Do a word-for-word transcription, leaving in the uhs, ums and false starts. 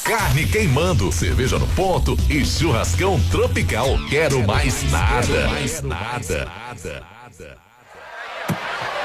carne queimando, cerveja no ponto e churrascão tropical. Quero mais nada. Mais nada.